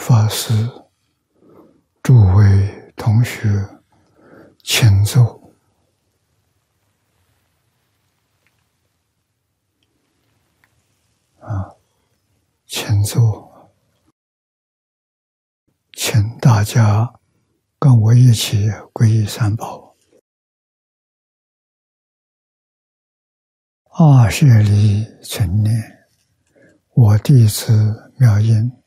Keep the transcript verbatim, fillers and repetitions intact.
法师、诸位同学，请坐。啊，请坐，请大家跟我一起皈依三宝。阿舍利存念，我弟子妙音，